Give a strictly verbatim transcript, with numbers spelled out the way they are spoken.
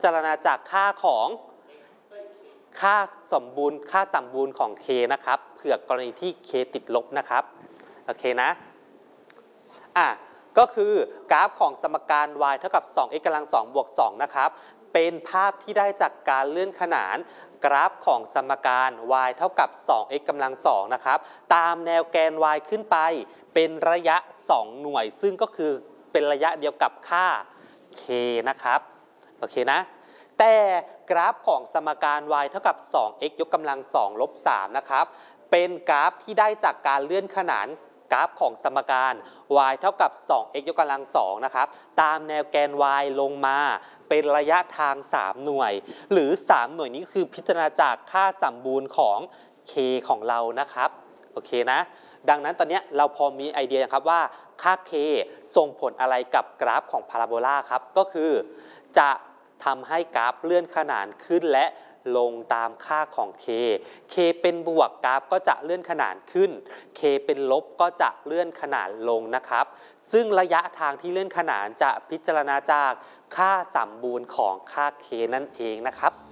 จารณาจากค่าของค่าสมบูรณ์ค่าสมบูรณ์ของ k นะครับเผื่อกรณีที่ k ติดลบนะครับโอเคนะอ่ะก็คือกราฟของสมการ y เท่ากับ สอง x กำลัง สอง บวก สองนะครับเป็นภาพที่ได้จากการเลื่อนขนานกราฟของสมการ y เท่ากับ สอง x กำลัง สองนะครับตามแนวแกน y ขึ้นไปเป็นระยะสองหน่วยซึ่งก็คือเป็นระยะเดียวกับค่า k นะครับโอเคนะแต่กราฟของสมการ y เท่ากับ สอง x ยกกำลัง สอง ลบ สาม นะครับเป็นกราฟที่ได้จากการเลื่อนขนานกราฟของสมการ y เท่ากับ สอง x ยกกำลัง สอง นะครับตามแนวแกน y ลงมาเป็นระยะทางสามหน่วยหรือสามหน่วยนี้คือพิจารณาจากค่าสมบูรณ์ของ k ของเรานะครับโอเคนะดังนั้นตอนนี้เราพอมีไอเดียครับว่าค่า k ส่งผลอะไรกับกราฟของพาราโบลาครับก็คือจะทำให้กราฟเลื่อนขนานขึ้นและลงตามค่าของ k k เป็นบวกกราฟก็จะเลื่อนขนานขึ้น k เป็นลบก็จะเลื่อนขนานลงนะครับซึ่งระยะทางที่เลื่อนขนานจะพิจารณาจากค่าสมบูรณ์ของค่า k นั่นเองนะครับ